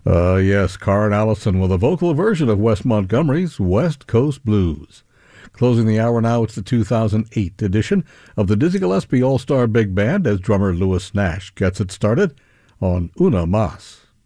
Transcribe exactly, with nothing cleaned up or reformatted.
Uh, yes, Karen Allison with a vocal version of Wes Montgomery's West Coast Blues. Closing the hour now, it's the two thousand eight edition of the Dizzy Gillespie All-Star Big Band as drummer Louis Nash gets it started on Una Mas.